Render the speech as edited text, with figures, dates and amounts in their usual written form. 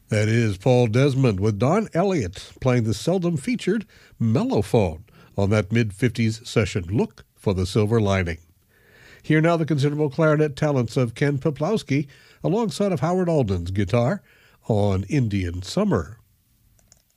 That is Paul Desmond with Don Elliott playing the seldom featured mellophone on that mid-50s session, Look for the Silver Lining. Hear now the considerable clarinet talents of Ken Peplowski alongside of Howard Alden's guitar on Indian Summer.